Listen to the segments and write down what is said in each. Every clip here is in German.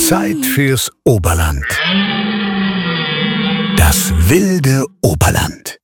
Zeit fürs Oberland. Das wilde Oberland.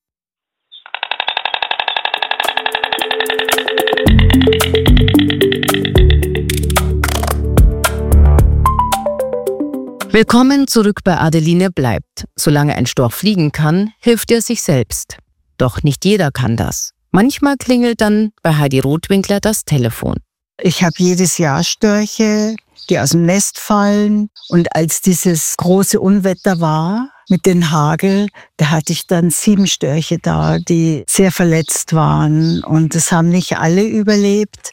Willkommen zurück bei Adeline bleibt. Solange ein Storch fliegen kann, hilft er sich selbst. Doch nicht jeder kann das. Manchmal klingelt dann bei Heidi Rotwinkler das Telefon. Ich habe jedes Jahr Störche, die aus dem Nest fallen. Und als dieses große Unwetter war mit dem Hagel, da hatte ich dann 7 Störche da, die sehr verletzt waren. Und es haben nicht alle überlebt,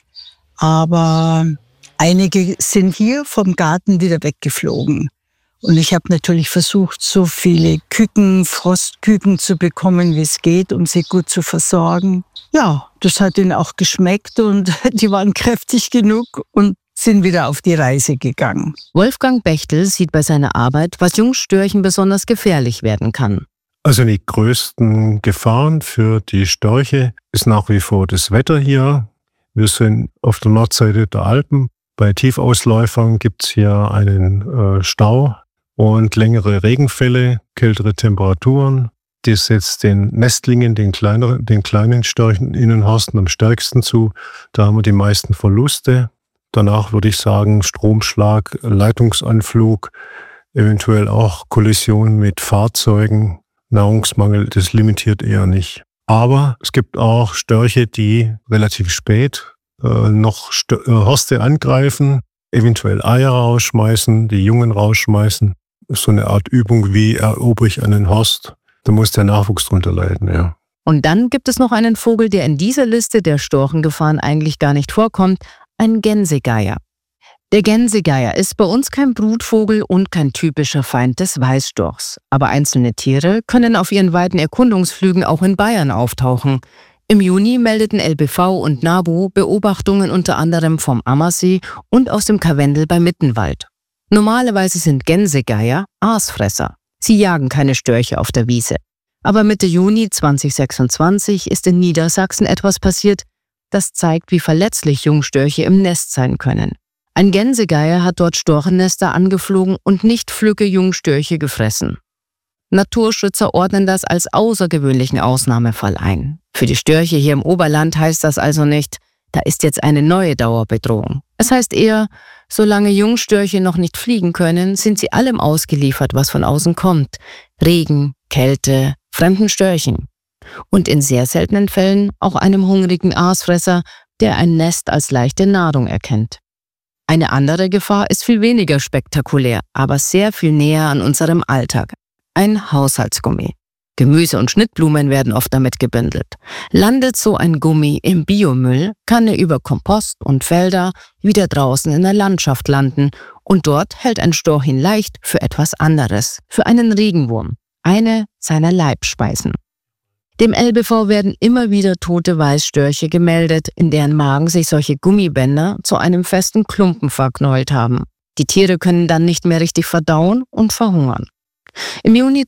aber einige sind hier vom Garten wieder weggeflogen. Und ich habe natürlich versucht, so viele Küken, Frostküken zu bekommen, wie es geht, um sie gut zu versorgen. Ja, das hat ihnen auch geschmeckt und die waren kräftig genug und sind wieder auf die Reise gegangen. Wolfgang Bechtel sieht bei seiner Arbeit, was Jungstörchen besonders gefährlich werden kann. Also die größten Gefahren für die Störche ist nach wie vor das Wetter hier. Wir sind auf der Nordseite der Alpen. Bei Tiefausläufern gibt es hier einen Stau und längere Regenfälle, kältere Temperaturen. Das setzt den Nestlingen, den kleinen Störchen in den Horsten am stärksten zu. Da haben wir die meisten Verluste. Danach würde ich sagen Stromschlag, Leitungsanflug, eventuell auch Kollision mit Fahrzeugen, Nahrungsmangel, das limitiert eher nicht. Aber es gibt auch Störche, die relativ spät noch Horste angreifen, eventuell Eier rausschmeißen, die Jungen rausschmeißen. So eine Art Übung, wie erober ich einen Horst. Da muss der Nachwuchs drunter leiden, ja. Und dann gibt es noch einen Vogel, der in dieser Liste der Storchengefahren eigentlich gar nicht vorkommt, ein Gänsegeier. Der Gänsegeier ist bei uns kein Brutvogel und kein typischer Feind des Weißstorchs. Aber einzelne Tiere können auf ihren weiten Erkundungsflügen auch in Bayern auftauchen. Im Juni meldeten LBV und NABU Beobachtungen unter anderem vom Ammersee und aus dem Karwendel bei Mittenwald. Normalerweise sind Gänsegeier Aasfresser. Sie jagen keine Störche auf der Wiese. Aber Mitte Juni 2026 ist in Niedersachsen etwas passiert, das zeigt, wie verletzlich Jungstörche im Nest sein können. Ein Gänsegeier hat dort Storchennester angeflogen und nicht flügge Jungstörche gefressen. Naturschützer ordnen das als außergewöhnlichen Ausnahmefall ein. Für die Störche hier im Oberland heißt das also nicht, da ist jetzt eine neue Dauerbedrohung. Es heißt eher, solange Jungstörche noch nicht fliegen können, sind sie allem ausgeliefert, was von außen kommt. Regen, Kälte, fremden Störchen. Und in sehr seltenen Fällen auch einem hungrigen Aasfresser, der ein Nest als leichte Nahrung erkennt. Eine andere Gefahr ist viel weniger spektakulär, aber sehr viel näher an unserem Alltag. Ein Haushaltsgummi. Gemüse und Schnittblumen werden oft damit gebündelt. Landet so ein Gummi im Biomüll, kann er über Kompost und Felder wieder draußen in der Landschaft landen und dort hält ein Storch ihn leicht für etwas anderes, für einen Regenwurm, eine seiner Leibspeisen. Dem LBV werden immer wieder tote Weißstörche gemeldet, in deren Magen sich solche Gummibänder zu einem festen Klumpen verknäult haben. Die Tiere können dann nicht mehr richtig verdauen und verhungern. Im Juni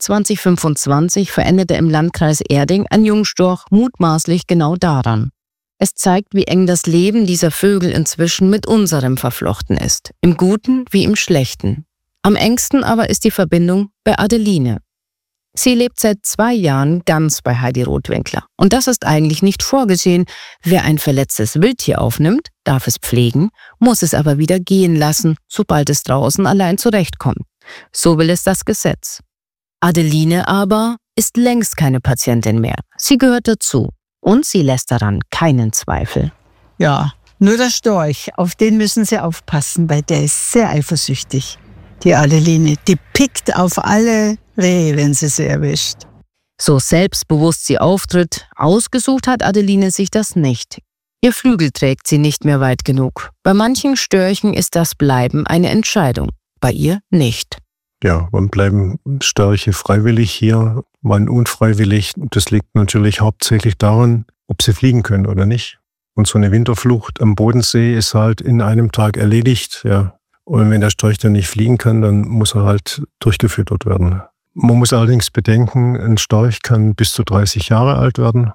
2025 verendete im Landkreis Erding ein Jungstorch mutmaßlich genau daran. Es zeigt, wie eng das Leben dieser Vögel inzwischen mit unserem verflochten ist, im Guten wie im Schlechten. Am engsten aber ist die Verbindung bei Adeline. Sie lebt seit 2 Jahren ganz bei Heidi Rotwinkler. Und das ist eigentlich nicht vorgesehen. Wer ein verletztes Wildtier aufnimmt, darf es pflegen, muss es aber wieder gehen lassen, sobald es draußen allein zurechtkommt. So will es das Gesetz. Adeline aber ist längst keine Patientin mehr. Sie gehört dazu. Und sie lässt daran keinen Zweifel. Ja, nur der Storch, auf den müssen Sie aufpassen, weil der ist sehr eifersüchtig. Die Adeline, die pickt auf alle Rehe, wenn sie erwischt. So selbstbewusst sie auftritt, ausgesucht hat Adeline sich das nicht. Ihr Flügel trägt sie nicht mehr weit genug. Bei manchen Störchen ist das Bleiben eine Entscheidung, bei ihr nicht. Ja, wann bleiben Störche freiwillig hier, wann unfreiwillig? Das liegt natürlich hauptsächlich daran, ob sie fliegen können oder nicht. Und so eine Winterflucht am Bodensee ist halt in einem Tag erledigt, ja. Und wenn der Storch dann nicht fliegen kann, dann muss er halt durchgefüttert werden. Man muss allerdings bedenken, ein Storch kann bis zu 30 Jahre alt werden.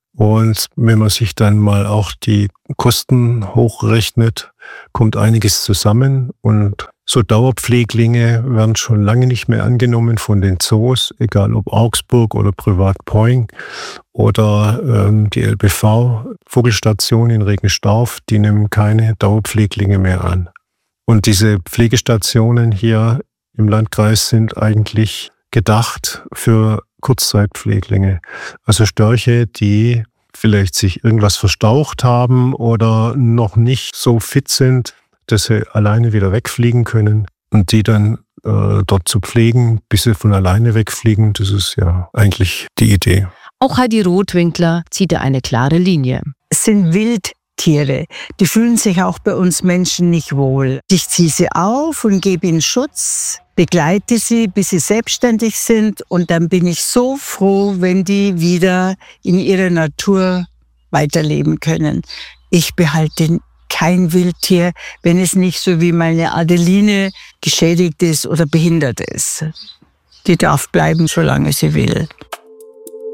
Und wenn man sich dann mal auch die Kosten hochrechnet, kommt einiges zusammen. Und So Dauerpfleglinge werden schon lange nicht mehr angenommen von den Zoos, egal ob Augsburg oder Privat Poing oder die LBV Vogelstation in Regenstorf, die nehmen keine Dauerpfleglinge mehr an. Und diese Pflegestationen hier im Landkreis sind eigentlich gedacht für Kurzzeitpfleglinge. Also Störche, die vielleicht sich irgendwas verstaucht haben oder noch nicht so fit sind, dass sie alleine wieder wegfliegen können und die dann dort zu pflegen, bis sie von alleine wegfliegen, das ist ja eigentlich die Idee. Auch Heidi Rothwinkler zieht da eine klare Linie. Es sind Wildtiere, die fühlen sich auch bei uns Menschen nicht wohl. Ich ziehe sie auf und gebe ihnen Schutz, begleite sie, bis sie selbstständig sind und dann bin ich so froh, wenn die wieder in ihrer Natur weiterleben können. Ich behalte kein Wildtier, wenn es nicht so wie meine Adeline geschädigt ist oder behindert ist. Die darf bleiben, solange sie will.